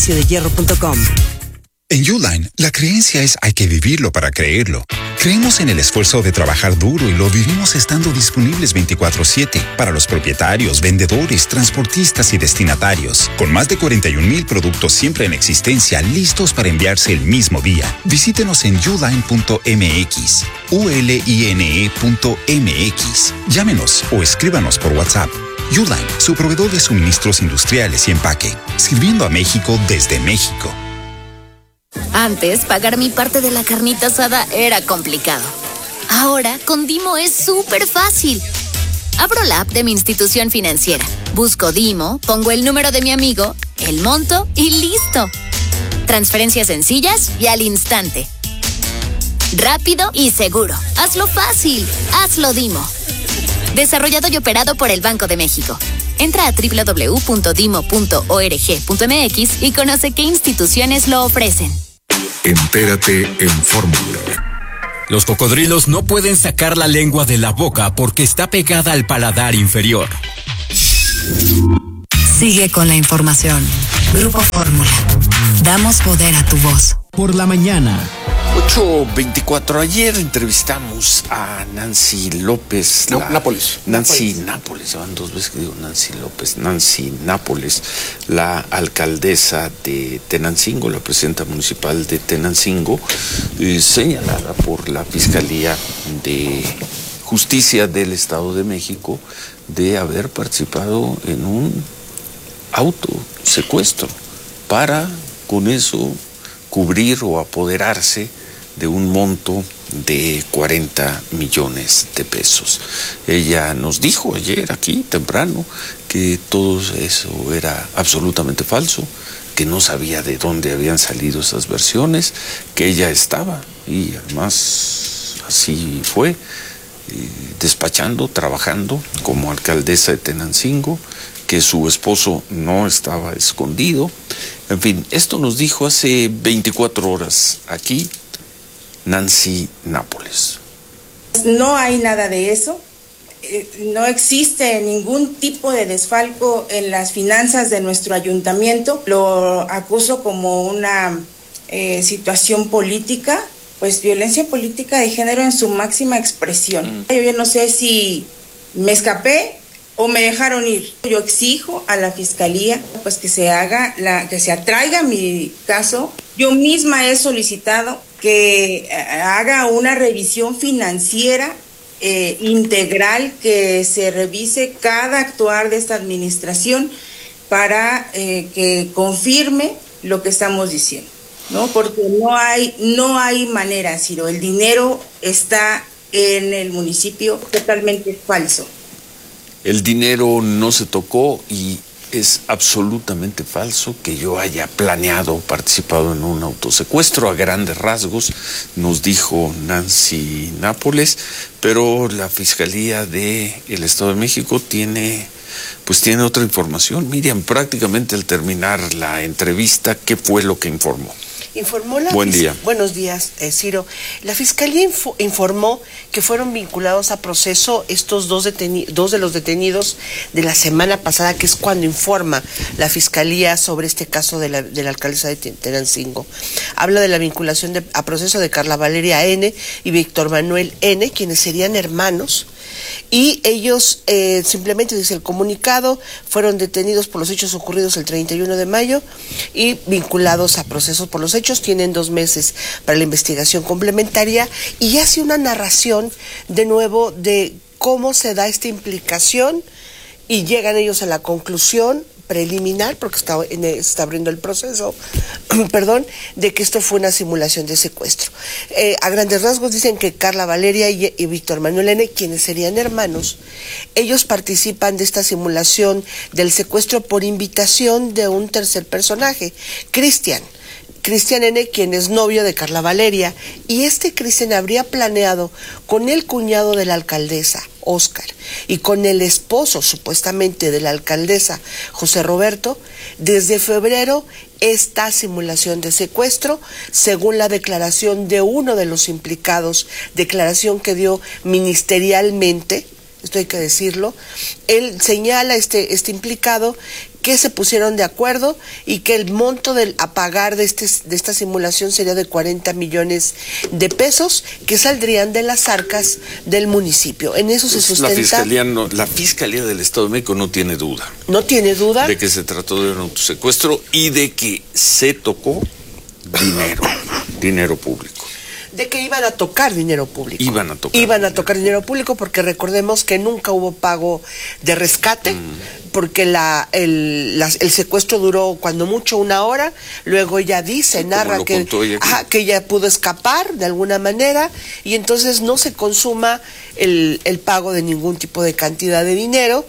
hierro.com. En Uline, la creencia es hay que vivirlo para creerlo. Creemos en el esfuerzo de trabajar duro y lo vivimos estando disponibles 24/7 para los propietarios, vendedores, transportistas y destinatarios. Con más de 41,000 productos siempre en existencia, listos para enviarse el mismo día. Visítenos en uline.mx, uline.mx. Llámenos o escríbanos por WhatsApp. Uline, su proveedor de suministros industriales y empaque, sirviendo a México desde México. Antes, pagar mi parte de la carnita asada era complicado. Ahora, con Dimo es súper fácil. Abro la app de mi institución financiera, busco Dimo, pongo el número de mi amigo, el monto y listo. Transferencias sencillas y al instante. Rápido y seguro. Hazlo fácil. Hazlo Dimo. Desarrollado y operado por el Banco de México. Entra a www.dimo.org.mx y conoce qué instituciones lo ofrecen. Entérate en Fórmula. Los cocodrilos no pueden sacar la lengua de la boca porque está pegada al paladar inferior. Sigue con la información. Grupo Fórmula. Damos poder a tu voz. Por la mañana. 8:24. Ayer entrevistamos a Nancy López. Nancy Nápoles. Van dos veces que digo Nancy López. Nancy Nápoles, la alcaldesa de Tenancingo, la presidenta municipal de Tenancingo, señalada por la Fiscalía de Justicia del Estado de México de haber participado en un autosecuestro para con eso cubrir o apoderarse de un monto de 40 millones de pesos. Ella nos dijo ayer aquí temprano que todo eso era absolutamente falso, que no sabía de dónde habían salido esas versiones, que ella estaba, y además así fue, despachando, trabajando como alcaldesa de Tenancingo, que su esposo no estaba escondido. En fin, esto nos dijo hace 24 horas aquí Nancy Nápoles. No hay nada de eso. No existe ningún tipo de desfalco en las finanzas de nuestro ayuntamiento. Lo acuso como una situación política, pues violencia política de género en su máxima expresión. Yo no sé si me escapé o me dejaron ir. Yo exijo a la Fiscalía pues que se atraiga mi caso. Yo misma he solicitado que haga una revisión financiera integral, que se revise cada actuar de esta administración para que confirme lo que estamos diciendo, ¿no? Porque no hay manera, Ciro. El dinero está en el municipio, totalmente falso. El dinero no se tocó y es absolutamente falso que yo haya planeado o participado en un autosecuestro. A grandes rasgos nos dijo Nancy Nápoles, pero la Fiscalía del Estado de México tiene otra información. Miriam, prácticamente al terminar la entrevista, ¿qué fue lo que informó? Buen día. Buenos días, Ciro. La Fiscalía informó que fueron vinculados a proceso estos dos de los detenidos de la semana pasada, que es cuando informa la Fiscalía sobre este caso de la alcaldesa de Tenancingo. Habla de la vinculación a proceso de Carla Valeria N. y Víctor Manuel N., quienes serían hermanos, y ellos simplemente, dice el comunicado, fueron detenidos por los hechos ocurridos el 31 de mayo y vinculados a procesos por los hechos. Tienen 2 meses para la investigación complementaria, y hace una narración de nuevo de cómo se da esta implicación, y llegan ellos a la conclusión preliminar, porque se está abriendo el proceso, de que esto fue una simulación de secuestro. A grandes rasgos dicen que Carla Valeria y Víctor Manuel N., quienes serían hermanos, ellos participan de esta simulación del secuestro por invitación de un tercer personaje, Cristian N., quien es novio de Carla Valeria, y Cristian habría planeado con el cuñado de la alcaldesa, Óscar, y con el esposo supuestamente de la alcaldesa, José Roberto, desde febrero esta simulación de secuestro, según la declaración de uno de los implicados, declaración que dio ministerialmente. Esto hay que decirlo. Él señala, este implicado, que se pusieron de acuerdo y que el monto a pagar de esta simulación sería de 40 millones de pesos que saldrían de las arcas del municipio. En eso se sustenta. La Fiscalía del Estado de México no tiene duda. No tiene duda. De que se trató de un autosecuestro y de que se tocó dinero público. De que iban a tocar dinero público. Iban a tocar dinero público porque recordemos que nunca hubo pago de rescate, porque el secuestro duró cuando mucho 1 hora, luego ella narra que ella pudo escapar de alguna manera y entonces no se consuma el pago de ningún tipo de cantidad de dinero.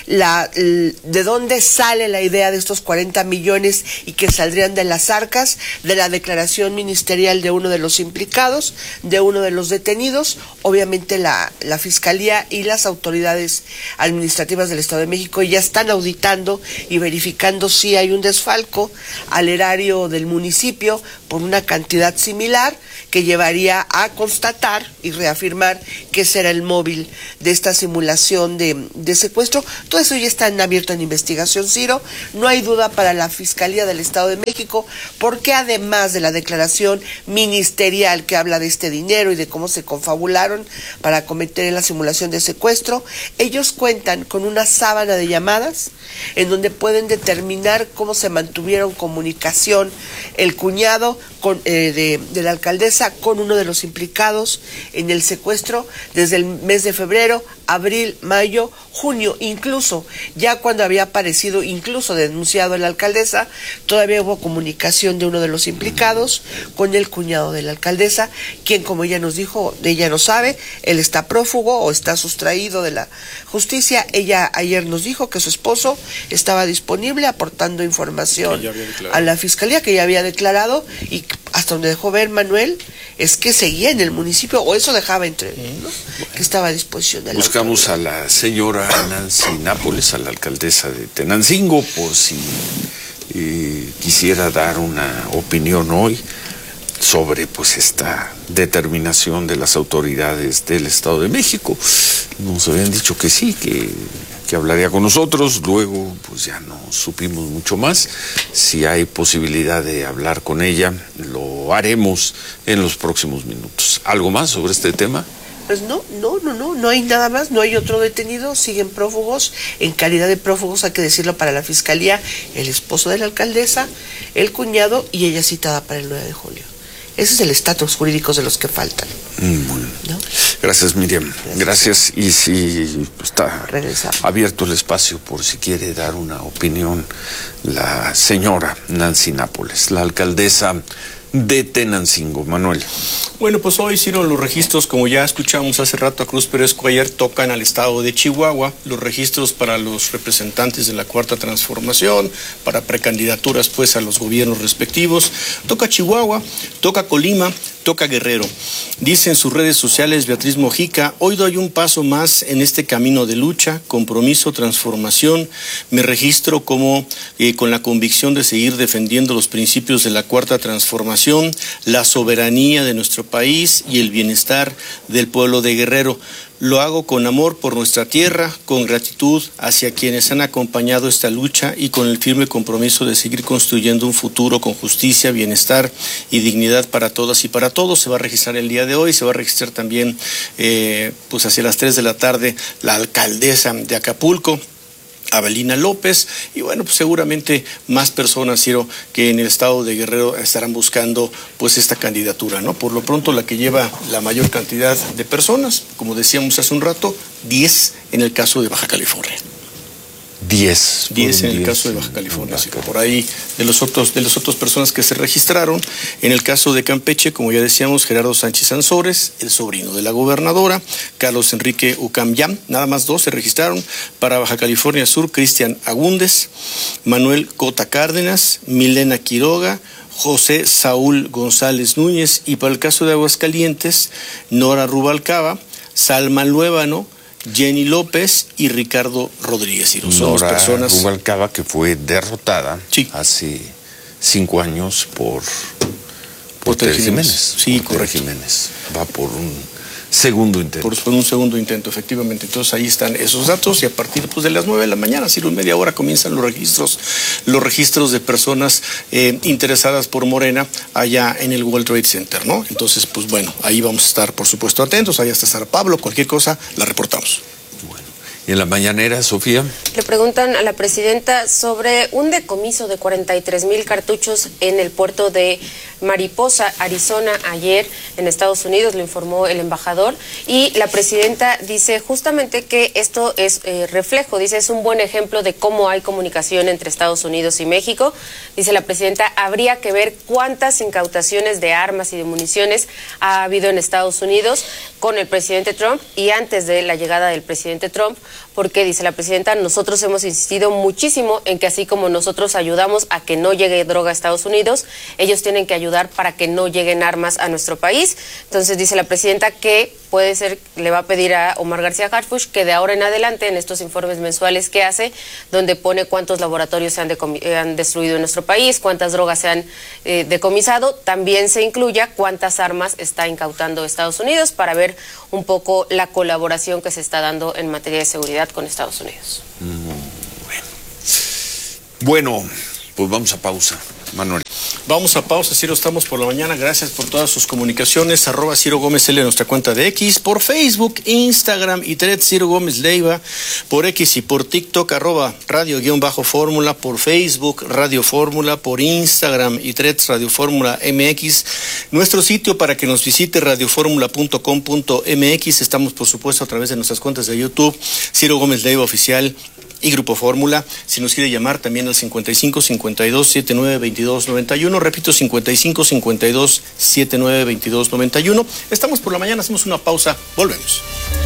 ¿De dónde sale la idea de estos 40 millones y que saldrían de las arcas? De la declaración ministerial de uno de los implicados, de uno de los detenidos. Obviamente la Fiscalía y las autoridades administrativas del Estado de México ya están auditando y verificando si hay un desfalco al erario del municipio por una cantidad similar que llevaría a constatar y reafirmar que será el móvil de esta simulación de secuestro. Todo eso ya está abierto en investigación, Ciro. No hay duda para la Fiscalía del Estado de México, porque además de la declaración ministerial que habla de este dinero y de cómo se confabularon para cometer la simulación de secuestro, ellos cuentan con una sábana de llamadas en donde pueden determinar cómo se mantuvieron comunicación el cuñado de la alcaldesa con uno de los implicados en el secuestro desde el mes de febrero, abril, mayo, junio, incluso ya cuando había aparecido, incluso denunciado la alcaldesa, todavía hubo comunicación de uno de los implicados con el cuñado de la alcaldesa, quien, como ella nos dijo, ella no sabe, él está prófugo o está sustraído de la justicia. Ella ayer nos dijo que su esposo estaba disponible aportando información a la Fiscalía, que ya había declarado, y hasta donde dejó ver Manuel es que seguía en el municipio, o eso dejaba entrever, ¿no? Que estaba a disposición de la Buscamos a la señora Nancy Nápoles, a la alcaldesa de Tenancingo, por si quisiera dar una opinión hoy sobre pues esta determinación de las autoridades del Estado de México. Nos habían dicho que sí, que hablaría con nosotros, luego pues ya no supimos mucho más. Si hay posibilidad de hablar con ella, lo haremos en los próximos minutos. ¿Algo más sobre este tema? Pues no hay nada más, no hay otro detenido, siguen prófugos, en calidad de prófugos, hay que decirlo, para la Fiscalía, el esposo de la alcaldesa, el cuñado y ella citada para el 9 de julio. Ese es el estatus jurídico de los que faltan. Bueno. ¿No? Gracias, Miriam. Gracias. Y si está abierto el espacio por si quiere dar una opinión la señora Nancy Nápoles, la alcaldesa de Tenancingo. Manuel. Bueno, pues hoy, Ciro, los registros, como ya escuchamos hace rato a Cruz Pérez Cuellar, tocan al estado de Chihuahua, los registros para los representantes de la Cuarta Transformación, para precandidaturas pues a los gobiernos respectivos. Toca Chihuahua, toca Colima, toca Guerrero. Dice en sus redes sociales Beatriz Mojica: hoy doy un paso más en este camino de lucha, compromiso, transformación. Me registro como con la convicción de seguir defendiendo los principios de la Cuarta Transformación, la soberanía de nuestro país y el bienestar del pueblo de Guerrero. Lo hago con amor por nuestra tierra, con gratitud hacia quienes han acompañado esta lucha y con el firme compromiso de seguir construyendo un futuro con justicia, bienestar y dignidad para todas y para todos. Se va a registrar el día de hoy, se va a registrar también pues hacia las 3 de la tarde la alcaldesa de Acapulco, Abelina López, y bueno, pues seguramente más personas, Ciro, que en el estado de Guerrero estarán buscando pues esta candidatura, ¿no? Por lo pronto la que lleva la mayor cantidad de personas, como decíamos hace un rato, 10 en el caso de Baja California. 10 en el caso de Baja California, así que por ahí de las otras personas que se registraron. En el caso de Campeche, como ya decíamos, Gerardo Sánchez Ansores, el sobrino de la gobernadora, Carlos Enrique Ucamyam, nada más 2 se registraron. Para Baja California Sur, Cristian Agúndez, Manuel Cota Cárdenas, Milena Quiroga, José Saúl González Núñez, y para el caso de Aguascalientes, Nora Rubalcaba, Salma Luébano, Jenny López y Ricardo Rodríguez. Y Nora personas... Rubalcaba, que fue derrotada hace 5 años por Tere Jiménez. Sí, correcto. Jiménez. Va por un segundo intento. Por un segundo intento, efectivamente. Entonces ahí están esos datos y a partir de las 9 de la mañana, Ciro, en media hora comienzan los registros de personas interesadas por Morena allá en el World Trade Center, ¿no? Entonces, pues bueno, ahí vamos a estar, por supuesto, atentos. Ahí está Sara Pablo, cualquier cosa la reportamos. ¿Y en la mañanera, Sofía? Le preguntan a la presidenta sobre un decomiso de 43,000 cartuchos en el puerto de Mariposa, Arizona, ayer en Estados Unidos, lo informó el embajador, y la presidenta dice justamente que esto es reflejo, dice, es un buen ejemplo de cómo hay comunicación entre Estados Unidos y México. Dice la presidenta, habría que ver cuántas incautaciones de armas y de municiones ha habido en Estados Unidos con el presidente Trump y antes de la llegada del presidente Trump, porque, dice la presidenta, nosotros hemos insistido muchísimo en que así como nosotros ayudamos a que no llegue droga a Estados Unidos, ellos tienen que ayudar para que no lleguen armas a nuestro país. Entonces dice la presidenta que puede ser, le va a pedir a Omar García Harfuch que de ahora en adelante, en estos informes mensuales que hace, donde pone cuántos laboratorios se han destruido en nuestro país, cuántas drogas se han decomisado, también se incluya cuántas armas está incautando Estados Unidos para ver un poco la colaboración que se está dando en materia de seguridad con Estados Unidos. Bueno, pues vamos a pausa, Manuel. Vamos a pausa, Ciro, estamos por la mañana. Gracias por todas sus comunicaciones. @Ciro Gómez L, nuestra cuenta de X, por Facebook, Instagram y Threads, Ciro Gómez Leiva, por X y por TikTok, @radio_fórmula, por Facebook, Radio Fórmula, por Instagram y Threads, Radio Fórmula MX. Nuestro sitio para que nos visite, radioformula.com.mx. Estamos, por supuesto, a través de nuestras cuentas de YouTube, Ciro Gómez Leiva Oficial y Grupo Fórmula. Si nos quiere llamar también al 55 52 79 22 91, repito, 55 52 79 22 91. Estamos por la mañana, hacemos una pausa, volvemos.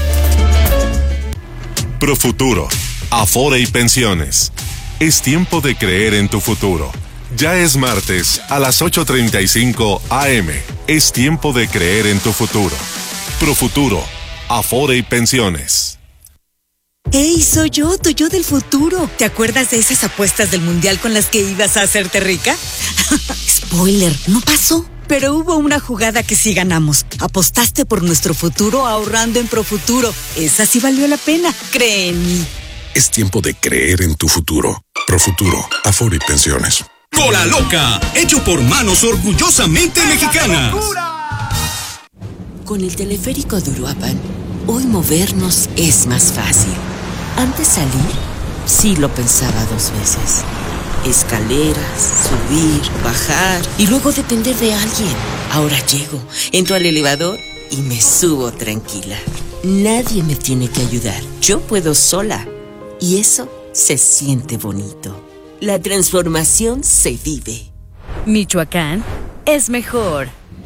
Profuturo, Afore y Pensiones. Es tiempo de creer en tu futuro. Ya es martes a las 8:35 AM. Es tiempo de creer en tu futuro. Profuturo, Afore y Pensiones. ¡Ey, soy yo, tu yo del futuro! ¿Te acuerdas de esas apuestas del mundial con las que ibas a hacerte rica? Spoiler, no pasó. Pero hubo una jugada que sí ganamos. Apostaste por nuestro futuro ahorrando en Profuturo. Esa sí valió la pena, cree en mí. Es tiempo de creer en tu futuro. Profuturo, Afore y Pensiones. Cola Loca, hecho por manos orgullosamente mexicanas. Con el teleférico de Uruapan, hoy movernos es más fácil. Antes salir, sí lo pensaba 2 veces. Escaleras, subir, bajar y luego depender de alguien. Ahora llego, entro al elevador y me subo tranquila. Nadie me tiene que ayudar. Yo puedo sola. Y eso se siente bonito. La transformación se vive. Michoacán es mejor.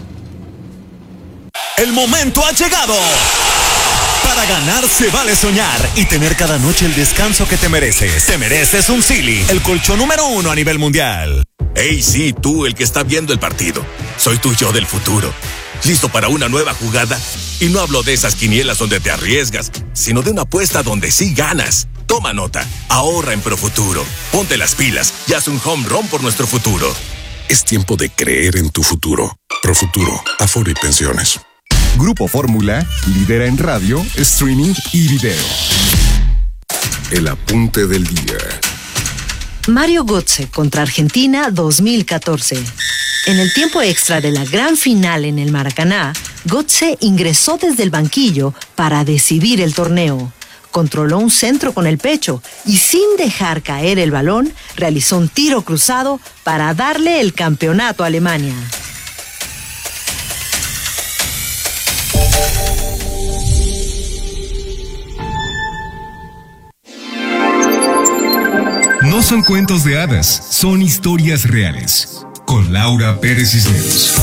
El momento ha llegado. Para ganar se vale soñar y tener cada noche el descanso que te mereces. Te mereces un Silly, el colchón número 1 a nivel mundial. Hey, sí, tú, el que está viendo el partido. Soy tu yo del futuro. ¿Listo para una nueva jugada? Y no hablo de esas quinielas donde te arriesgas, sino de una apuesta donde sí ganas. Toma nota, ahorra en Profuturo. Ponte las pilas y haz un home run por nuestro futuro. Es tiempo de creer en tu futuro. Profuturo, Afore y Pensiones. Grupo Fórmula lidera en radio, streaming y video. El apunte del día. Mario Götze contra Argentina 2014. En el tiempo extra de la gran final en el Maracaná, Götze ingresó desde el banquillo para decidir el torneo. Controló un centro con el pecho y sin dejar caer el balón, realizó un tiro cruzado para darle el campeonato a Alemania. No son cuentos de hadas, son historias reales. Con Laura Pérez Cisneros.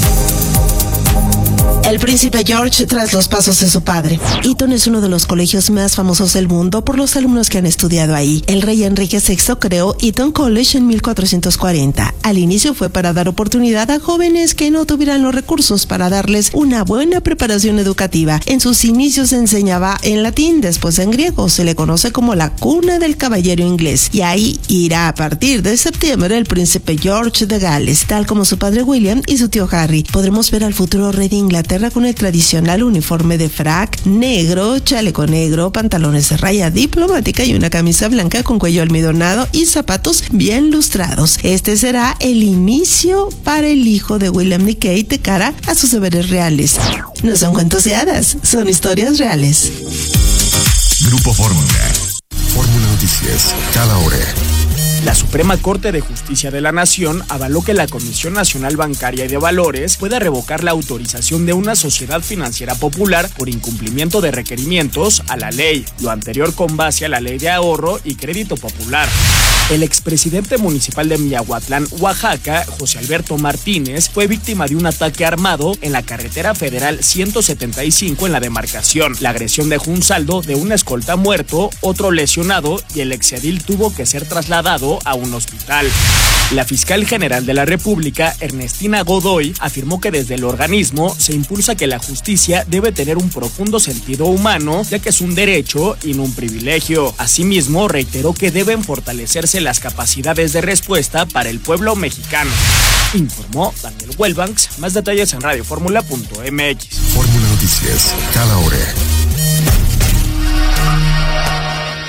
El príncipe George tras los pasos de su padre. Eton es uno de los colegios más famosos del mundo por los alumnos que han estudiado ahí. El rey Enrique VI creó Eton College en 1440. Al inicio fue para dar oportunidad a jóvenes que no tuvieran los recursos para darles una buena preparación educativa. En sus inicios se enseñaba en latín, después en griego. Se le conoce como la cuna del caballero inglés. Y ahí irá a partir de septiembre el príncipe George de Gales, tal como su padre William y su tío Harry. Podremos ver al futuro rey de Inglaterra guerra con el tradicional uniforme de frac negro, chaleco negro, pantalones de raya diplomática y una camisa blanca con cuello almidonado y zapatos bien lustrados. Este será el inicio para el hijo de William Nikkei de cara a sus deberes reales. No son cuentos de hadas, son historias reales. Grupo Fórmula. Fórmula Noticias, cada hora. La Suprema Corte de Justicia de la Nación avaló que la Comisión Nacional Bancaria y de Valores pueda revocar la autorización de una sociedad financiera popular por incumplimiento de requerimientos a la ley, lo anterior con base a la Ley de Ahorro y Crédito Popular. El expresidente municipal de Miahuatlán, Oaxaca, José Alberto Martínez, fue víctima de un ataque armado en la carretera federal 175 en la demarcación. La agresión dejó un saldo de un escolta muerto, otro lesionado y el exedil tuvo que ser trasladado a un hospital. La fiscal general de la República, Ernestina Godoy, afirmó que desde el organismo se impulsa que la justicia debe tener un profundo sentido humano, ya que es un derecho y no un privilegio. Asimismo, reiteró que deben fortalecerse las capacidades de respuesta para el pueblo mexicano. Informó Daniel Wellbanks. Más detalles en radioformula.mx. Fórmula Noticias, cada hora.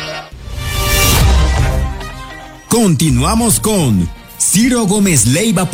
Continuamos con Ciro Gómez Leiva.